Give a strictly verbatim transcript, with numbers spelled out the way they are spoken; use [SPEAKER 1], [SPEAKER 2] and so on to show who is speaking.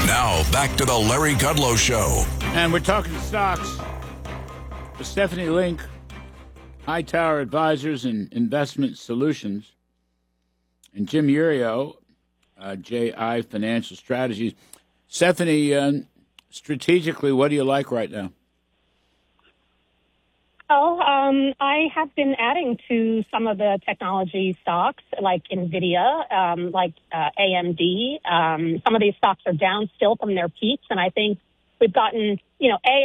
[SPEAKER 1] Now, back to the Larry Kudlow Show.
[SPEAKER 2] And we're talking stocks with Stephanie Link, Hightower Advisors and Investment Solutions, and Jim Urio, uh, J I Financial Strategies. Stephanie, uh, strategically, what do you like right now?
[SPEAKER 3] Oh, um, I have been adding to some of the technology stocks like NVIDIA, um, like uh, A M D. Um, some of these stocks are down still from their peaks, and I think we've gotten, you know, A